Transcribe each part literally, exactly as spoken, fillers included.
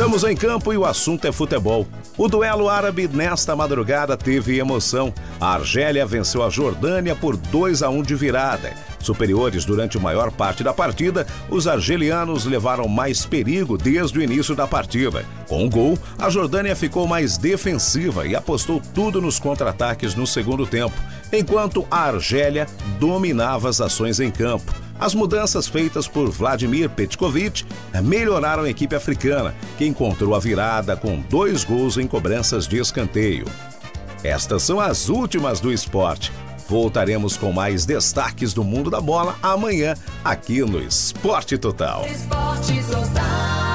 Estamos em campo e o assunto é futebol. O duelo árabe nesta madrugada teve emoção. A Argélia venceu a Jordânia por dois a um de virada. Superiores durante a maior parte da partida, os argelianos levaram mais perigo desde o início da partida. Com o gol, a Jordânia ficou mais defensiva e apostou tudo nos contra-ataques no segundo tempo, enquanto a Argélia dominava as ações em campo. As mudanças feitas por Vladimir Petkovic melhoraram a equipe africana, que encontrou a virada com dois gols em cobranças de escanteio. Estas são as últimas do esporte. Voltaremos com mais destaques do mundo da bola amanhã, aqui no Esporte Total. Esporte Total.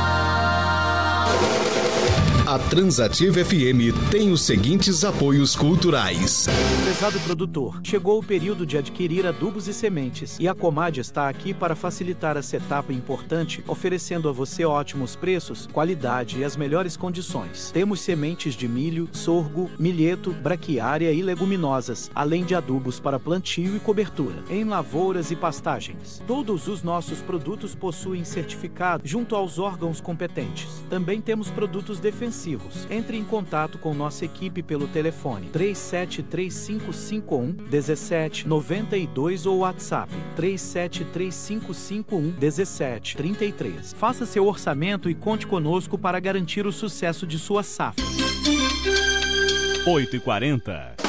A Transativa F M tem os seguintes apoios culturais. Prezado produtor, chegou o período de adquirir adubos e sementes e a Comad está aqui para facilitar essa etapa importante, oferecendo a você ótimos preços, qualidade e as melhores condições. Temos sementes de milho, sorgo, milheto, braquiária e leguminosas, além de adubos para plantio e cobertura, em lavouras e pastagens. Todos os nossos produtos possuem certificado junto aos órgãos competentes. Também temos produtos defensivos. Entre em contato com nossa equipe pelo telefone três sete três cinco cinco um um sete nove dois ou WhatsApp três sete três cinco cinco um um sete três três. Faça seu orçamento e conte conosco para garantir o sucesso de sua safra. oito e quarenta.